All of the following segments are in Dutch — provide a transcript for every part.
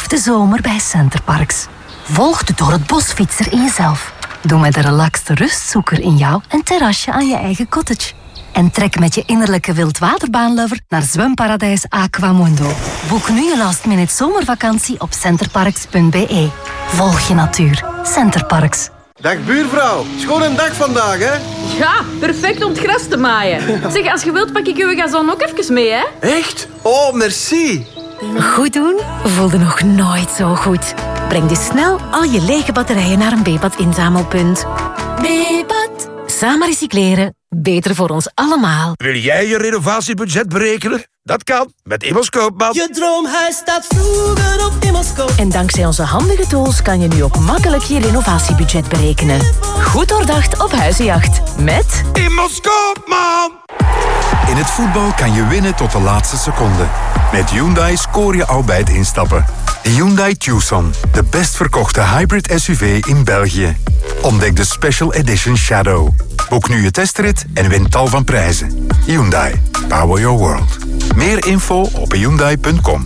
de zomer bij Centerparks. Volg de door het bosfietser in jezelf. Doe met de relaxte rustzoeker in jou een terrasje aan je eigen cottage. En trek met je innerlijke wildwaterbaanlover naar zwemparadijs Aquamundo. Boek nu je last-minute zomervakantie op centerparks.be. Volg je natuur. Centerparks. Dag buurvrouw, schoon een dag vandaag, hè? Ja, perfect om het gras te maaien. Zeg, als je wilt pak ik uw gazon ook even mee, hè? Echt? Oh, merci. Goed doen voelde nog nooit zo goed. Breng dus snel al je lege batterijen naar een Bepat-inzamelpunt. Bepat. Samen recycleren. Beter voor ons allemaal. Wil jij je renovatiebudget berekenen? Dat kan met Immers Koopman. Je droomhuis staat vroeger op Immers Koopman. En dankzij onze handige tools kan je nu ook makkelijk je renovatiebudget berekenen. Goed doordacht op huizenjacht. Met Immers Koopman. In het voetbal kan je winnen tot de laatste seconde. Met Hyundai scoor je al bij het instappen. Hyundai Tucson, de best verkochte hybrid SUV in België. Ontdek de Special Edition Shadow. Boek nu je testrit en win tal van prijzen. Hyundai. Power your world. Meer info op hyundai.com.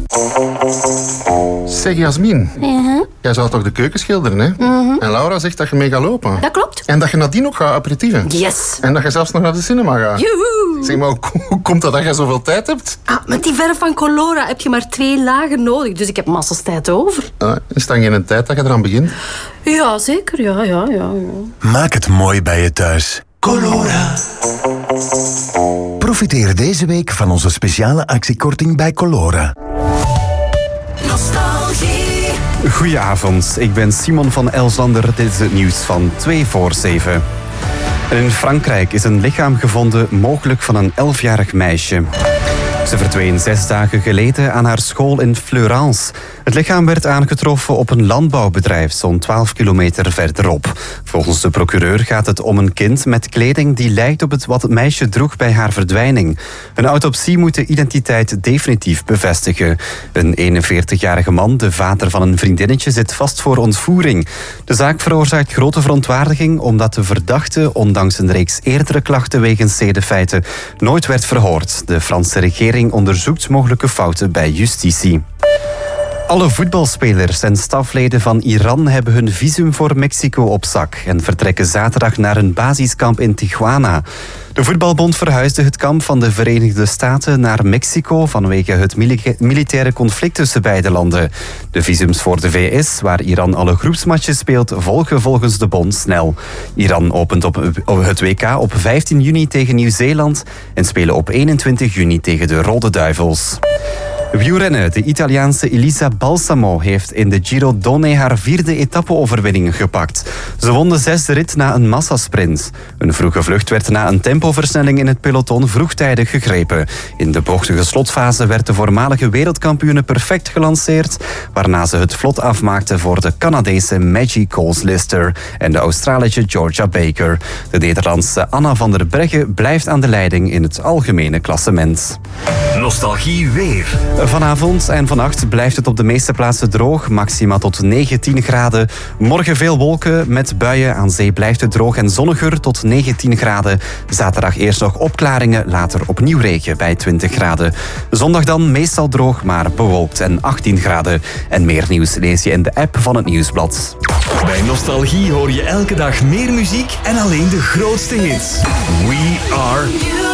Zeg Jasmin, jij zou toch de keuken schilderen, hè? En Laura zegt dat je mee gaat lopen. Dat klopt. En dat je nadien ook gaat aperitieven. Yes. En dat je zelfs nog naar de cinema gaat. Joehoe. Zeg maar, hoe komt dat je zoveel tijd hebt? Met die verf van Colora heb je maar 2 lagen nodig, dus ik heb massas tijd over. Is dan geen tijd dat je eraan begint? Ja, zeker. Ja. Maak het mooi bij je thuis. Colora. Profiteer deze week van onze speciale actiekorting bij Colora. Nostalgie. Goedenavond, ik ben Simon van Elslander. Dit is het nieuws van 2 voor 7. En in Frankrijk is een lichaam gevonden, mogelijk van een 11-jarig meisje. Ze verdween 6 dagen geleden aan haar school in Fleurance. Het lichaam werd aangetroffen op een landbouwbedrijf, zo'n 12 kilometer verderop. Volgens de procureur gaat het om een kind met kleding die lijkt op wat het meisje droeg bij haar verdwijning. Een autopsie moet de identiteit definitief bevestigen. Een 41-jarige man, de vader van een vriendinnetje, zit vast voor ontvoering. De zaak veroorzaakt grote verontwaardiging omdat de verdachte, ondanks een reeks eerdere klachten wegens zedenfeiten, nooit werd verhoord. De Franse regering onderzoekt mogelijke fouten bij justitie. Alle voetbalspelers en stafleden van Iran hebben hun visum voor Mexico op zak en vertrekken zaterdag naar een basiskamp in Tijuana. De voetbalbond verhuisde het kamp van de Verenigde Staten naar Mexico vanwege het militaire conflict tussen beide landen. De visums voor de VS, waar Iran alle groepsmatches speelt, volgen volgens de bond snel. Iran opent op het WK op 15 juni tegen Nieuw-Zeeland en spelen op 21 juni tegen de Rode Duivels. Wielrennen. De Italiaanse Elisa Balsamo heeft in de Giro Donne haar 4e etappe-overwinning gepakt. Ze won de 6e rit na een massasprint. Een vroege vlucht werd na een tempoversnelling in het peloton vroegtijdig gegrepen. In de bochtige slotfase werd de voormalige wereldkampioene perfect gelanceerd, waarna ze het vlot afmaakte voor de Canadese Maggie Coles-Lister en de Australische Georgia Baker. De Nederlandse Anna van der Breggen blijft aan de leiding in het algemene klassement. Nostalgie weer. Vanavond en vannacht blijft het op de meeste plaatsen droog, maxima tot 19 graden. Morgen veel wolken met buien, aan zee blijft het droog en zonniger tot 19 graden. Zaterdag eerst nog opklaringen, later opnieuw regen bij 20 graden. Zondag dan meestal droog, maar bewolkt en 18 graden. En meer nieuws lees je in de app van het Nieuwsblad. Bij Nostalgie hoor je elke dag meer muziek en alleen de grootste hits. We are